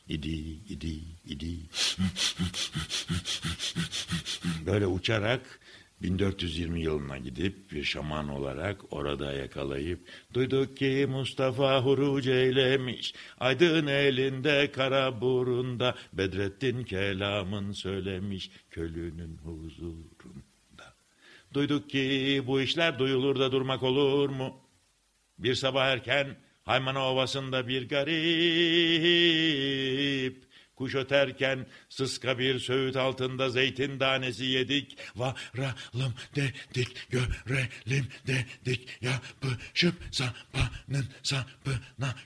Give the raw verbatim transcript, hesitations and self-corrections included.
idi, idi, idi. Böyle uçarak bin dört yüz yirmi yılına gidip bir şaman olarak orada yakalayıp duyduk ki Mustafa huruc eylemiş, aydın elinde kara burunda, Bedrettin kelamın söylemiş köylünün huzurunda. Duyduk ki bu işler duyulur da durmak olur mu? Bir sabah erken Haymana Ovası'nda bir garip kuş öterken sıska bir söğüt altında zeytin tanesi yedik. Varalım dedik, görelim dedik, yapışıp sapanın sapına